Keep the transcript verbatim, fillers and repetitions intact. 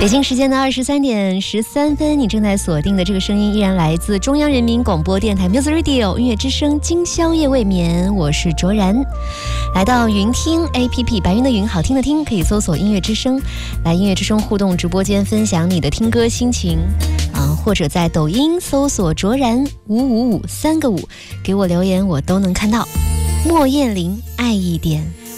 北京时间的二十三点十三分，你正在锁定的这个声音依然来自中央人民广播电台 Music Radio 音乐之声，今宵夜未眠，我是卓然。来到云听 A P P， 白云的云，好听的听，可以搜索音乐之声，来音乐之声互动直播间分享你的听歌心情啊，或者在抖音搜索卓然五五五三个五，给我留言，我都能看到。莫艳玲，爱一点。